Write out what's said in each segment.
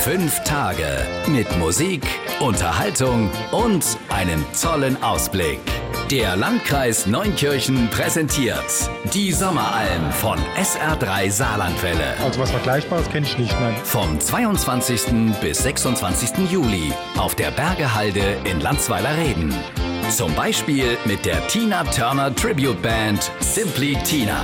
5 Tage mit Musik, Unterhaltung und einem tollen Ausblick. Der Landkreis Neunkirchen präsentiert die Sommeralm von SR3 Saarlandwelle. Also was Vergleichbares kenne ich nicht, nein. Vom 22. bis 26. Juli auf der Bergehalde in Landsweiler-Reden. Zum Beispiel mit der Tina Turner Tribute Band Simply Tina.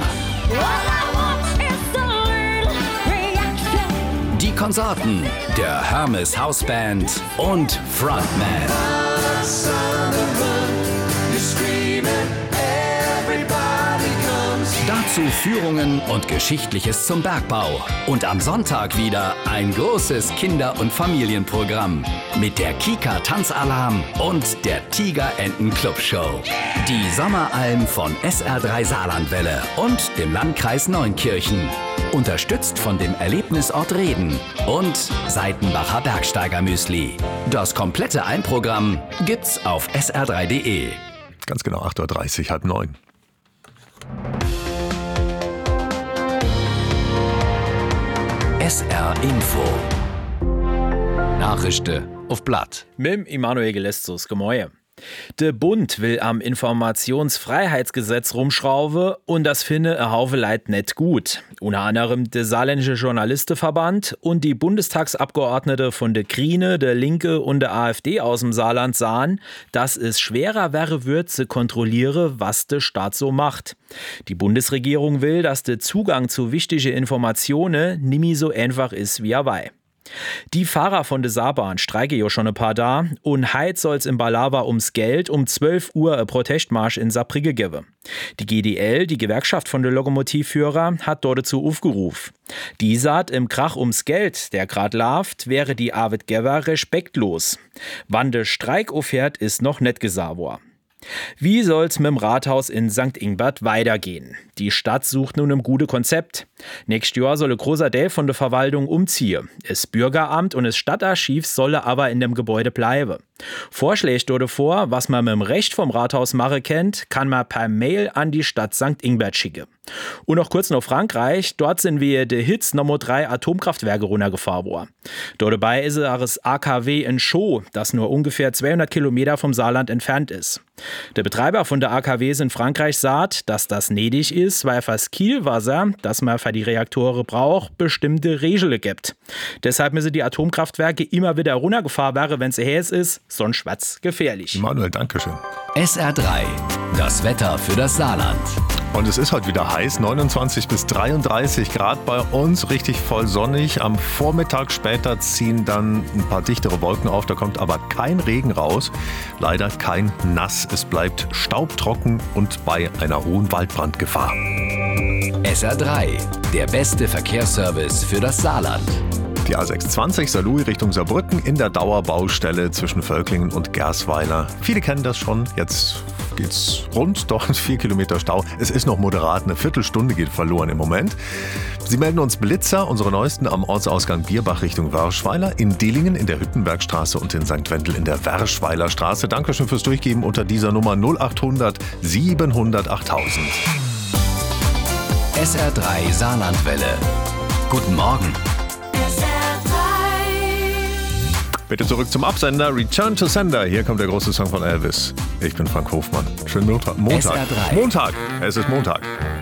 Die Konsorten, der Hermes Hausband und Frontman. Dazu Führungen und Geschichtliches zum Bergbau. Und am Sonntag wieder ein großes Kinder- und Familienprogramm mit der Kika Tanzalarm und der Tigerenten Clubshow. Die Sommeralm von SR3 Saarlandwelle und dem Landkreis Neunkirchen. Unterstützt von dem Erlebnisort Reden und Seitenbacher Bergsteiger-Müsli. Das komplette Almprogramm gibt's auf sr3.de. Ganz genau, 8.30 Uhr, 8:30. SR Info. Nachrichten auf Blatt. Mit Immanuel Gelestus, Gemäue. Der Bund will am Informationsfreiheitsgesetz rumschrauben und das finde ein Haufe Leid nicht gut. Unter anderem der Saarländische Journalistenverband und die Bundestagsabgeordnete von der Grüne, der Linke und der AfD aus dem Saarland sahen, dass es schwerer wäre wird, zu kontrollieren, was der Staat so macht. Die Bundesregierung will, dass der Zugang zu wichtigen Informationen nimmer so einfach ist wie er war. Die Fahrer von der Saarbahn streiken ja schon ein paar da und heit soll's im Balava ums Geld um 12 Uhr ein Protestmarsch in Saarbrücken geben. Die GDL, die Gewerkschaft von der Lokomotivführer, hat dort dazu aufgerufen. Die sagt, im Krach ums Geld, der grad läuft, wäre die Arbeitgeber respektlos. Wann der Streik aufhört, ist noch nicht gesagt worden. Wie soll's mit dem Rathaus in St. Ingbert weitergehen? Die Stadt sucht nun ein gutes Konzept. Nächstes Jahr soll ein großer Teil von der Verwaltung umziehen. Das Bürgeramt und das Stadtarchiv solle aber in dem Gebäude bleiben. Vorschläge dort vor, was man mit dem Recht vom Rathaus machen kennt, kann man per Mail an die Stadt St. Ingbert schicken. Und noch kurz nach Frankreich, dort sind wir der Hitz Nummer 3 Atomkraftwerke runtergefahren worden. Dort dabei ist das AKW in Chaux, das nur ungefähr 200 Kilometer vom Saarland entfernt ist. Der Betreiber von der AKWs in Frankreich sagt, dass das nötig ist, weil fürs Kielwasser, das man für die Reaktoren braucht, bestimmte Regeln gibt. Deshalb müssen die Atomkraftwerke immer wieder runtergefahren werden, wenn es heiß ist, sonst wird's gefährlich. Manuel, dankeschön. SR3, das Wetter für das Saarland. Und es ist heute wieder heiß, 29 bis 33 Grad bei uns, richtig voll sonnig. Am Vormittag später ziehen dann ein paar dichtere Wolken auf, da kommt aber kein Regen raus. Leider kein Nass, es bleibt staubtrocken und bei einer hohen Waldbrandgefahr. SR3, der beste Verkehrsservice für das Saarland. Die A620 Saarlouis Richtung Saarbrücken in der Dauerbaustelle zwischen Völklingen und Gersweiler. Viele kennen das schon, jetzt geht's rund, doch 4 Kilometer Stau. Es ist noch moderat, eine Viertelstunde geht verloren im Moment. Sie melden uns Blitzer, unsere neuesten am Ortsausgang Bierbach Richtung Werschweiler, in Dillingen in der Hüttenbergstraße und in St. Wendel in der Werschweiler Straße. Dankeschön fürs Durchgeben unter dieser Nummer 0800 700 8000. SR3 Saarlandwelle. Guten Morgen. Bitte zurück zum Absender. Return to Sender. Hier kommt der große Song von Elvis. Ich bin Frank Hofmann. Schönen Montag. SR3. Montag. Es ist Montag.